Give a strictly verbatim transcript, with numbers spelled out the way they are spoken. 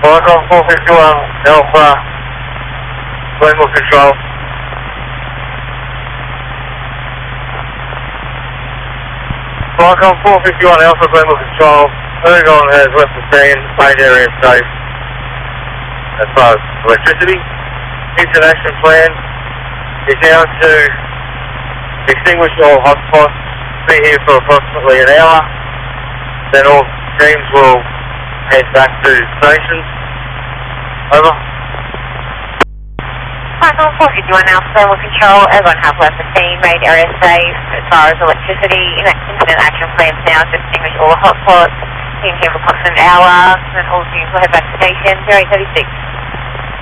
Falcon four fifty-one, Alpha, Glenmore Control. Falcon four fifty-one, Alpha, Glenmore Control. Oregon has left the scene, main area safe. As far as electricity, international plan is now to extinguish all hotspots, be here for approximately an hour, then all teams will head back to stations. Over. Falcon four fifty-one, Alpha, Glenmore Control. Everyone have left the scene, main area safe. As far as electricity, incident action plans now to extinguish all hotspots. Team here for approximately an hour, and then all teams will head back to station zero thirty-six.